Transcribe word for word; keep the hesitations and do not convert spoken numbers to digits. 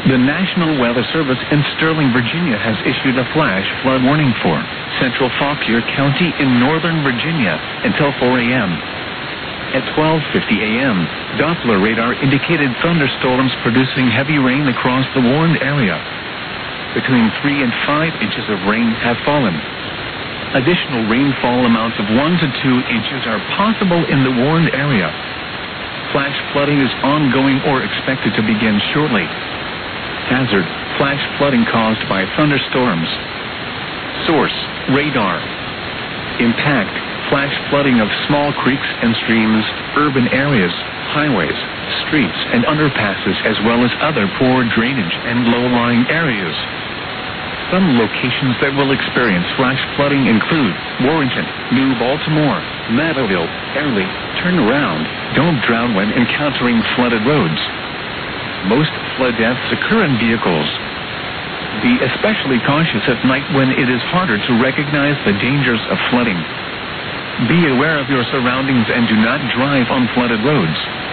The National Weather Service in Sterling, Virginia has issued a flash flood warning for central Fauquier County in northern Virginia until four a m At twelve fifty a m, Doppler radar indicated thunderstorms producing heavy rain across the warned area. Between three and five inches of rain have fallen. Additional rainfall amounts of one to two inches are possible in the warned area. Flash flooding is ongoing or expected to begin shortly. Hazard: flash flooding caused by thunderstorms. Source: radar. Impact: flash flooding of small creeks and streams, urban areas, highways, streets, and underpasses, as well as other poor drainage and low-lying areas. Some locations that will experience flash flooding include Warrenton, New Baltimore, Mattawville, Early. Turn around. Don't drown when encountering flooded roads. Most flood deaths occur in vehicles. Be especially cautious at night when it is harder to recognize the dangers of flooding. Be aware of your surroundings and do not drive on flooded roads.